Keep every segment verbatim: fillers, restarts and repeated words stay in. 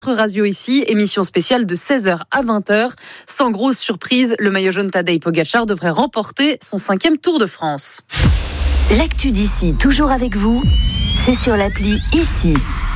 Radio ici, émission spéciale de seize heures à vingt heures. Sans grosse surprise, le maillot jaune Tadej Pogačar devrait remporter son cinquième Tour de France. L'actu d'ici, toujours avec vous, c'est sur l'appli Ici.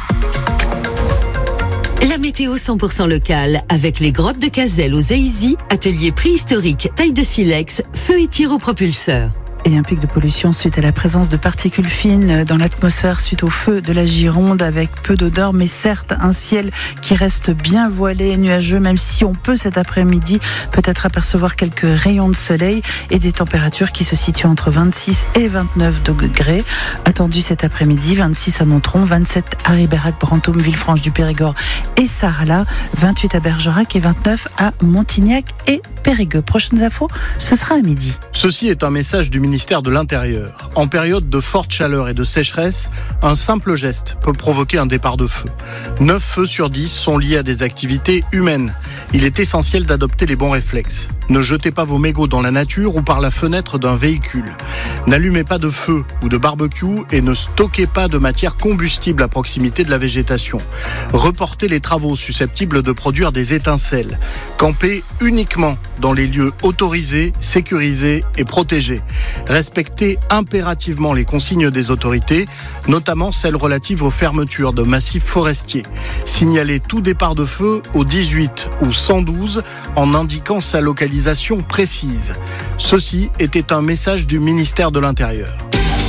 La météo cent pour cent locale, avec les grottes de Cazelles aux Aïzy, atelier préhistorique, taille de silex, feu et tir au propulseur. Et un pic de pollution suite à la présence de particules fines dans l'atmosphère suite au feu de la Gironde, avec peu d'odeur, mais certes un ciel qui reste bien voilé et nuageux, même si on peut cet après-midi peut-être apercevoir quelques rayons de soleil, et des températures qui se situent entre vingt-six et vingt-neuf degrés. Attendu cet après-midi, vingt-six à Nontron, vingt-sept à Ribérac, Brantôme, Villefranche-du-Périgord et Sarlat, vingt-huit à Bergerac et vingt-neuf à Montignac et Périgueux. Prochaines infos, ce sera à midi. Ceci est un message du ministère de l'Intérieur. En période de forte chaleur et de sécheresse, un simple geste peut provoquer un départ de feu. neuf feux sur dix sont liés à des activités humaines. Il est essentiel d'adopter les bons réflexes. Ne jetez pas vos mégots dans la nature ou par la fenêtre d'un véhicule. N'allumez pas de feu ou de barbecue et ne stockez pas de matière combustible à proximité de la végétation. Reportez les travaux susceptibles de produire des étincelles. Campez uniquement dans les lieux autorisés, sécurisés et protégés. Respectez impérativement les consignes des autorités, notamment celles relatives aux fermetures de massifs forestiers. Signalez tout départ de feu au dix-huit ou cent douze en indiquant sa localisation précise. Ceci était un message du ministère de l'Intérieur.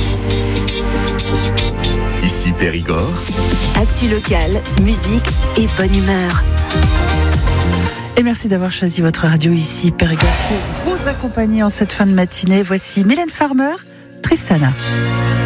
Ici Périgord. Actu locale, musique et bonne humeur. Et merci d'avoir choisi votre radio Ici Périgord pour vous accompagner en cette fin de matinée. Voici Mylène Farmer, Tristana.